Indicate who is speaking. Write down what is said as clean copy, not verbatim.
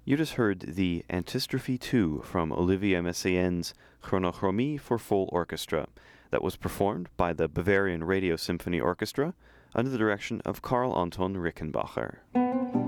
Speaker 1: You just heard the Antistrophe 2 from Olivier Messiaen's Chronochromie for full orchestra that was performed by the Bavarian Radio Symphony Orchestra under the direction of Karl Anton Rickenbacher.